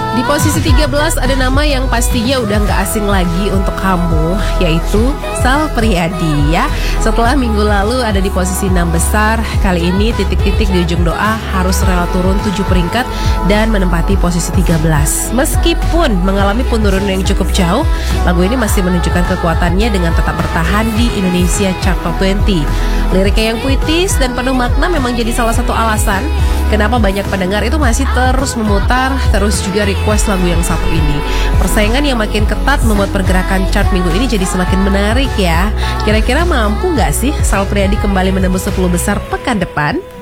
Di posisi 13 ada nama yang pastinya udah gak asing lagi untuk kamu, yaitu Sal Priadi ya. Setelah minggu lalu ada di posisi 6 besar, kali ini titik-titik di ujung doa harus rela turun 7 peringkat dan menempati posisi 13. Meskipun mengalami penurunan yang cukup jauh, lagu ini masih menunjukkan kekuatannya dengan tetap bertahan di Indonesia Chart Top 20. Liriknya yang puitis dan penuh makna memang jadi salah satu alasan kenapa banyak pendengar itu masih terus memutar, terus juga request lagu yang satu ini. Persaingan yang makin ketat membuat pergerakan chart minggu ini jadi semakin menarik ya. Kira-kira mampu gak sih Sal Priadi kembali menembus 10 besar pekan depan?